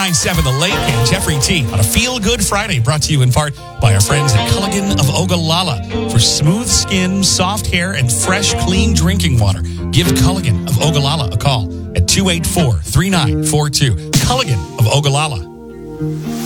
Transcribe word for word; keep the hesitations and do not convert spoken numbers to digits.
nine seven The Lake and Jeffrey T on a Feel Good Friday, brought to you in part by our friends at Culligan of Ogallala. For smooth skin, soft hair, and fresh, clean drinking water, give Culligan of Ogallala a call at two eight four, three nine four two. Culligan of Ogallala.